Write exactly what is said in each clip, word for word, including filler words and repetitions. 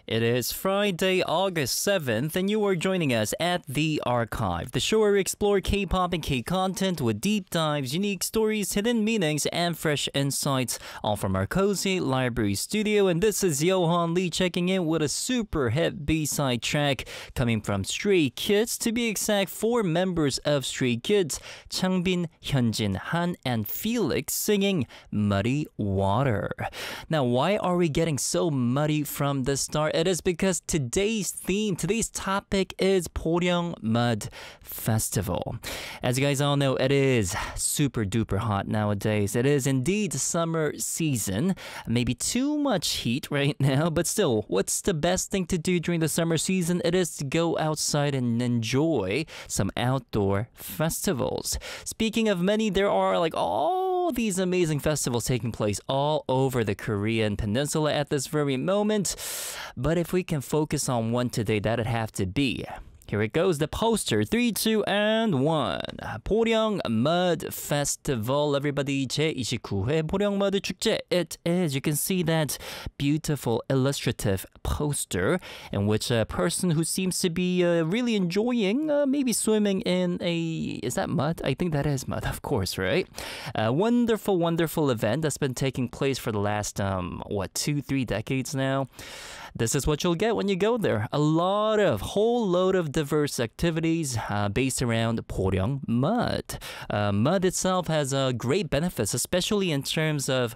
It is Friday, August seventh, and you are joining us at The Archive, the show where we explore K-pop and K-content with deep dives, unique stories, hidden meanings, and fresh insights, all from our cozy library studio. And this is Johan Lee checking in with a super hit B-side track coming from Stray Kids. To be exact, four members of Stray Kids, Changbin, Hyunjin, Han, and Felix, singing Muddy Water. Now, why are we getting so muddy from the start? It is because today's theme, today's topic is Poryong Mud Festival. As you guys all know, it is super duper hot nowadays. It is indeed summer season. Maybe too much heat right now, but still, what's the best thing to do during the summer season? It is to go outside and enjoy some outdoor festivals. Speaking of many, there are like all these amazing festivals taking place all over the Korean peninsula at this very moment. But if we can focus on one today, that'd have to be, here it goes, the poster. three, two, and one. Poryong Mud Festival. Everybody, 제이십구 회 Poryong Mud 축제. It is. You can see that beautiful illustrative poster in which a person who seems to be uh, really enjoying uh, maybe swimming in a, is that mud? I think that is mud, of course, right? A wonderful, wonderful event that's been taking place for the last, um, what, two, three decades now. This is what you'll get when you go there. A lot of, whole load of diverse activities uh, based around Poryong mud. Uh, mud itself has uh, great benefits, especially in terms of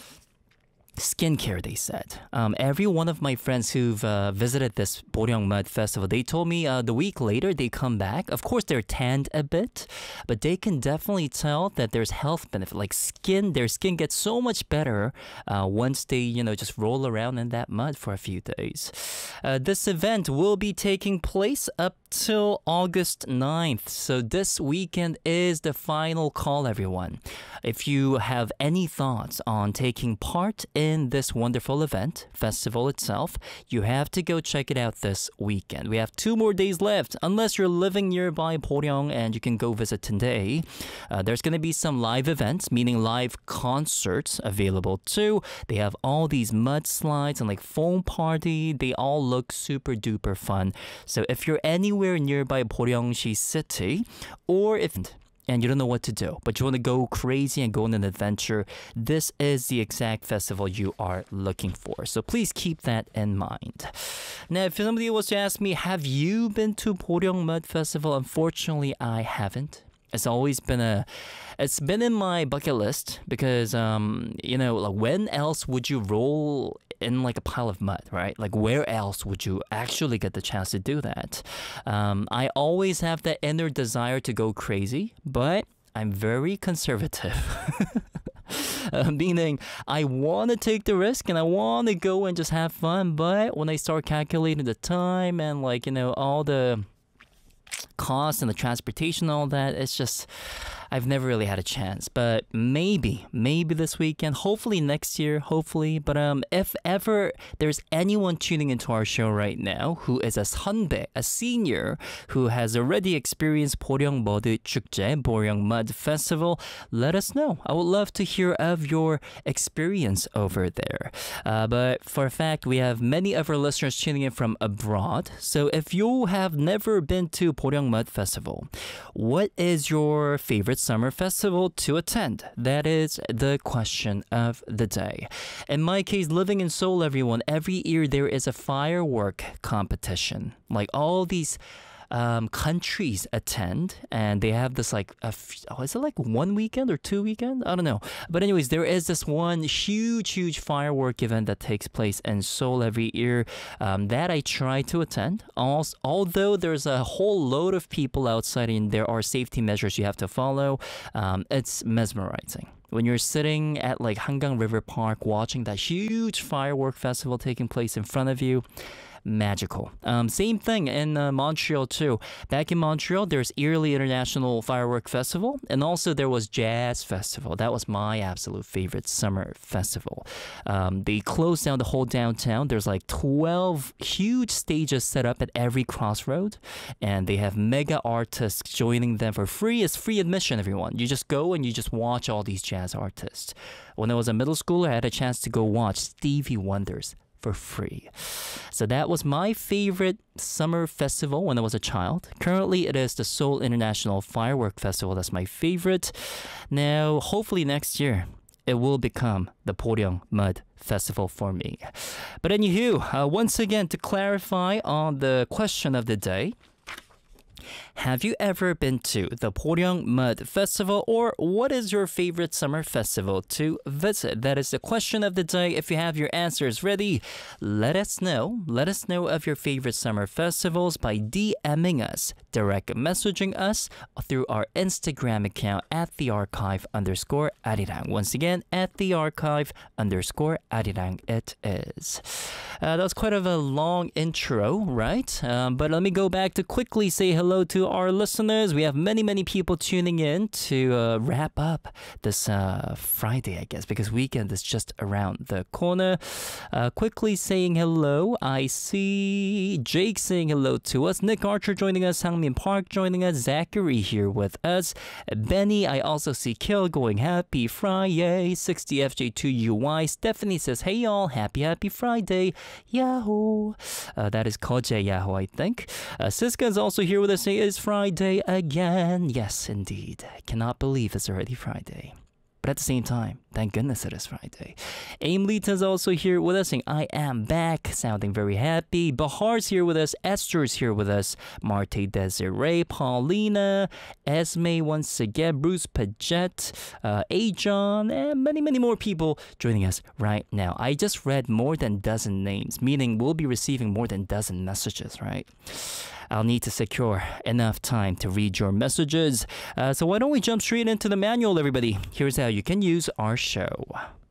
skincare, they said. Um, every one of my friends who've uh, visited this Poryong Mud Festival, they told me uh, the week later they come back. Of course, they're tanned a bit, but they can definitely tell that there's health benefit. Like skin, their skin gets so much better uh, once they, you know, just roll around in that mud for a few days. Uh, this event will be taking place up till August ninth. So this weekend is the final call, everyone. If you have any thoughts on taking part in this wonderful event, festival itself, you have to go check it out this weekend. We have two more days left, unless you're living nearby Poryong and you can go visit today. Uh, there's going to be some live events, meaning live concerts available too. They have all these mud slides and like foam party. They all look super duper fun. So if you're anywhere nearby Poryongsi city, or if and you don't know what to do, but you want to go crazy and go on an adventure, this is the exact festival you are looking for. So please keep that in mind. Now, if somebody was to ask me, have you been to Poryong Mud Festival? Unfortunately, I haven't. It's always been a, it's been in my bucket list because, um, you know, like when else would you roll in like a pile of mud, right? Like where else would you actually get the chance to do that? Um, I always have that inner desire to go crazy, but I'm very conservative. Uh, meaning, I want to take the risk and I want to go and just have fun, but when I start calculating the time and like, you know, all the cost and the transportation and all that, it's just, I've never really had a chance. But maybe, maybe this weekend, hopefully next year, hopefully. But um, if ever there's anyone tuning into our show right now who is a 선배, a senior, who has already experienced Poryong Mud 축제, Poryong Mud Festival, let us know. I would love to hear of your experience over there. Uh, but for a fact, we have many of our listeners tuning in from abroad. So if you have never been to Poryong Mud Festival, what is your favorite summer festival to attend? That is the question of the day. In my case, living in Seoul, everyone, every year there is a firework competition. Like all these um, countries attend, and they have this like, a f- oh, is it like one weekend or two weekend? I don't know. But anyways, there is this one huge, huge firework event that takes place in Seoul every year um, that I try to attend. Also, although there's a whole load of people outside and there are safety measures you have to follow, um, it's mesmerizing. When you're sitting at like Hangang River Park watching that huge firework festival taking place in front of you, magical. Um, same thing in uh, Montreal too. Back in Montreal, there's Yearly International Firework Festival, and also there was Jazz Festival. That was my absolute favorite summer festival. Um, they closed down the whole downtown. There's like twelve huge stages set up at every crossroad, and they have mega artists joining them for free. It's free admission, everyone. You just go and you just watch all these jazz artists. When I was a middle schooler, I had a chance to go watch Stevie Wonder's for free. So that was my favorite summer festival when I was a child. Currently, it is the Seoul International Firework Festival. That's my favorite. Now, hopefully next year, it will become the Poryong Mud Festival for me. But anywho, uh, once again, to clarify on the question of the day, have you ever been to the Poryong Mud Festival, or what is your favorite summer festival to visit? That is the question of the day. If you have your answers ready, let us know. Let us know of your favorite summer festivals by DMing us, direct messaging us through our Instagram account at the archive underscore arirang. Once again, at the archive underscore arirang it is. Uh, that was quite of a long intro, right? Um, but let me go back to quickly say hello to our listeners. We have many, many people tuning in to uh, wrap up this uh, Friday, I guess, because weekend is just around the corner. Uh, quickly saying hello. I see Jake saying hello to us. Nick Archer joining us. Hangmin Park joining us. Zachary here with us. Benny, I also see Kill going happy Friday. sixty F J two U Y. Stephanie says, hey y'all, happy, happy Friday. Yahoo. Uh, that is Koje Yahoo, I think. Uh, Siska is also here with us. It is Friday again. Yes, indeed. I cannot believe it's already Friday. But at the same time, thank goodness it is Friday. Aim Lita is also here with us saying, I am back, sounding very happy. Bahar's here with us. Esther's here with us. Marte Desiree, Paulina, Esme once again, Bruce Paget, uh, Ajon, and many, many more people joining us right now. I just read more than a dozen names, meaning we'll be receiving more than a dozen messages, right? I'll need to secure enough time to read your messages. Uh, so why don't we jump straight into the manual, everybody? Here's how you can use our show.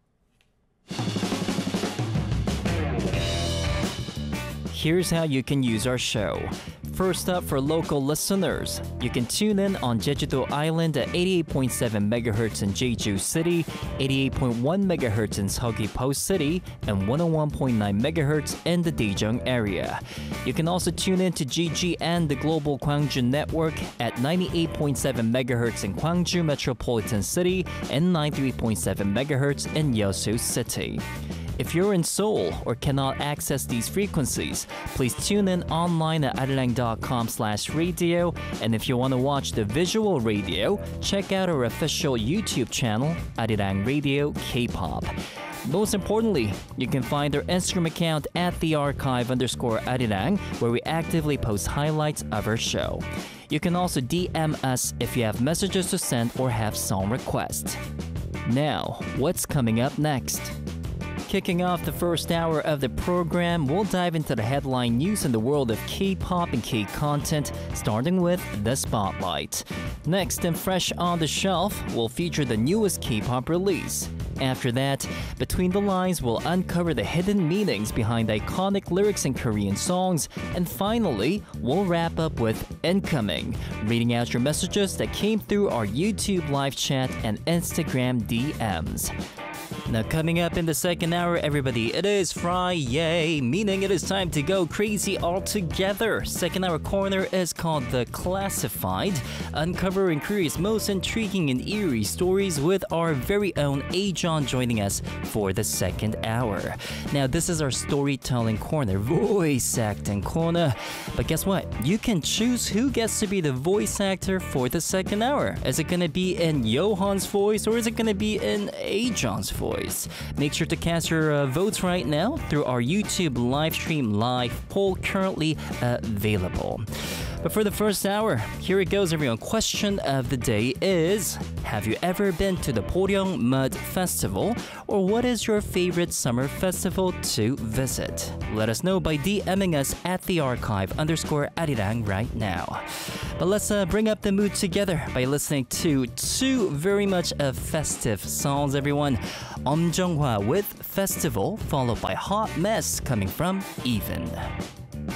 Here's how you can use our show. First up, for local listeners, you can tune in on Jeju-do Island at eighty-eight point seven megahertz in Jeju City, eighty-eight point one megahertz in Seogwipo City, and one oh one point nine megahertz in the Daejeong area. You can also tune in to G G N, the Global Gwangju Network, at ninety-eight point seven megahertz in Gwangju Metropolitan City and ninety-three point seven megahertz in Yeosu City. If you're in Seoul or cannot access these frequencies, please tune in online at arirang dot com slash radio. And if you want to watch the visual radio, check out our official YouTube channel, Arirang Radio K-pop. Most importantly, you can find our Instagram account at the archive underscore arirang, where we actively post highlights of our show. You can also D M us if you have messages to send or have song requests. Now, what's coming up next? Kicking off the first hour of the program, we'll dive into the headline news in the world of K-pop and K-content, starting with the Spotlight. Next, and fresh on the shelf, we'll feature the newest K-pop release. After that, Between the Lines will uncover the hidden meanings behind iconic lyrics in Korean songs. And finally, we'll wrap up with Incoming, reading out your messages that came through our YouTube live chat and Instagram D Ms. Now coming up in the second hour, everybody, it is Friday, meaning it is time to go crazy all together. Second hour corner is called The Classified, uncovering Korea's most intriguing and eerie stories with our very own Ajon joining us for the second hour. Now this is our storytelling corner, voice acting corner. But guess what? You can choose who gets to be the voice actor for the second hour. Is it gonna be in Johan's voice or is it gonna be in Ajon's voice? Make sure to cast your uh, votes right now through our YouTube live stream live poll currently uh, available. But for the first hour, here it goes, everyone. Question of the day is, have you ever been to the Poryong Mud Festival? Or what is your favorite summer festival to visit? Let us know by DMing us at the archive underscore arirang right now. But let's uh, bring up the mood together by listening to two very much uh, festive songs, everyone. Om Jung-hwa with Festival, followed by Hot Mess coming from Even.